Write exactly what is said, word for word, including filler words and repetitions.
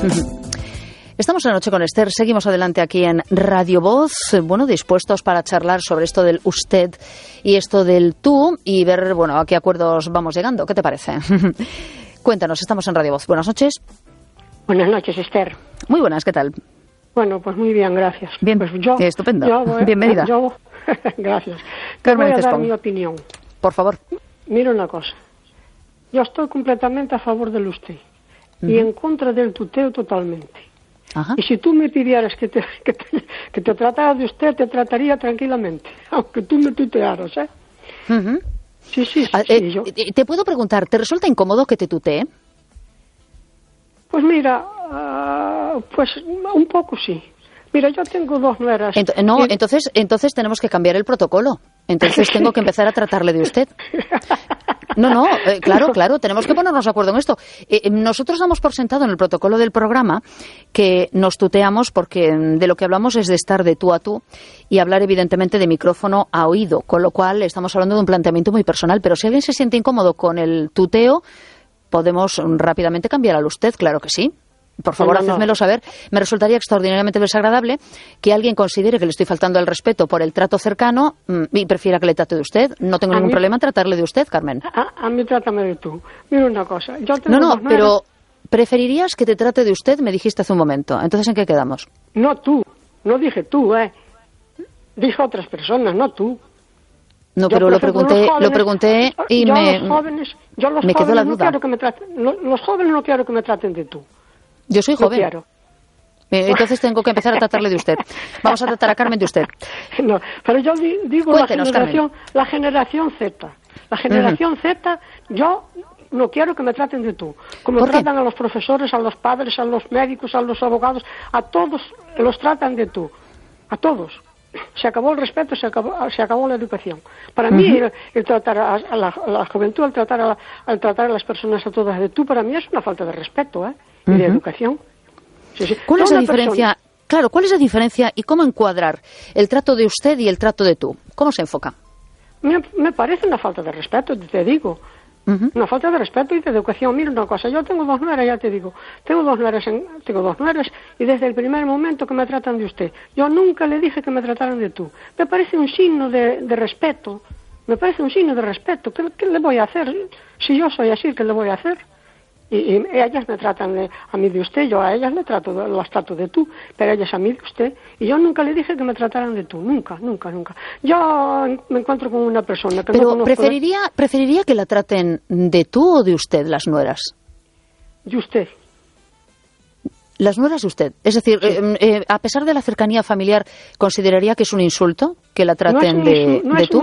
Estamos en La Noche con Esther, seguimos adelante aquí en Radio Voz, bueno, dispuestos para charlar sobre esto del usted y esto del tú y ver, bueno, a qué acuerdos vamos llegando. ¿Qué te parece? Cuéntanos, estamos en Radio Voz. Buenas noches. Buenas noches, Esther. Muy buenas, ¿qué tal? Bueno, pues muy bien, gracias. Bien, pues yo, eh, estupendo. Yo, eh, Bienvenida. Yo, gracias. Carmen, voy a dar Cespón. mi opinión. Por favor. Mira una cosa. Yo estoy completamente a favor del usted uh-huh. y en contra del tuteo totalmente. Ajá. Y si tú me pidieras que te, que, te, que te tratara de usted, te trataría tranquilamente, aunque tú me tutearas, ¿eh? Uh-huh. Sí, sí, sí. Ah, sí eh, yo... Te puedo preguntar, ¿te resulta incómodo que te tutee? Pues mira, uh, pues un poco sí. Mira, yo tengo dos nueras. Ent- no, y... entonces, entonces tenemos que cambiar el protocolo. Entonces tengo que empezar a tratarle de usted. No, no, eh, claro, claro, tenemos que ponernos de acuerdo en esto. Eh, nosotros damos por sentado en el protocolo del programa que nos tuteamos porque de lo que hablamos es de estar de tú a tú y hablar evidentemente de micrófono a oído, con lo cual estamos hablando de un planteamiento muy personal. Pero si alguien se siente incómodo con el tuteo, podemos rápidamente cambiar al usted, claro que sí. Por favor, no, no, hacedmelo no. saber. Me resultaría extraordinariamente desagradable que alguien considere que le estoy faltando al respeto por el trato cercano y prefiera que le trate de usted. No tengo a ningún mí, problema en tratarle de usted, Carmen. A, a mí trátame de tú. Mira una cosa. Yo tengo no, no, pero nuevas... preferirías que te trate de usted, me dijiste hace un momento. Entonces, ¿en qué quedamos? No tú. No dije tú, ¿eh? Dije otras personas, no tú. No, yo, pero lo pregunté, jóvenes, lo pregunté y yo me, los jóvenes, yo los me quedó jóvenes la no duda. Quiero que me traten, lo, los jóvenes no quiero que me traten de tú. Yo soy joven. No quiero. Entonces tengo que empezar a tratarle de usted. Vamos a tratar a Carmen de usted. No, pero yo digo Cuéntenos, la generación, Carmen. la generación Z. La generación uh-huh. Z, yo no quiero que me traten de tú. Como tratan a los profesores, a los padres, a los médicos, a los abogados, a todos los tratan de tú. A todos. Se acabó el respeto, se acabó, se acabó la educación. Para uh-huh. mí, el, el tratar a, a, la, a la juventud, el tratar a, la, al tratar a las personas a todas de tú, para mí es una falta de respeto, ¿eh? Y uh-huh. de educación. Sí, sí. ¿Cuál es la diferencia? Persona... Claro, ¿cuál es la diferencia y cómo encuadrar el trato de usted y el trato de tú? ¿Cómo se enfoca? Me, me parece una falta de respeto, te digo. Uh-huh. Una falta de respeto y de educación. Mira una cosa, yo tengo dos nueras, ya te digo. Tengo dos nueras, en, tengo dos nueras y desde el primer momento que me tratan de usted. Yo nunca le dije que me trataran de tú. Me parece un signo de, de respeto. Me parece un signo de respeto. ¿Qué, ¿Qué le voy a hacer? Si yo soy así, ¿qué le voy a hacer? Y, y ellas me tratan de, a mí de usted, yo a ellas le trato, las trato de tú, pero ellas a mí de usted. Y yo nunca le dije que me trataran de tú, nunca, nunca, nunca. Yo me encuentro con una persona que pero no preferiría, de... preferiría que la traten de tú o de usted, las nueras. De usted. Las nueras de usted. Es decir, sí. eh, eh, a pesar de la cercanía familiar, ¿consideraría que es un insulto que la traten no es un de, insul- no de es tú?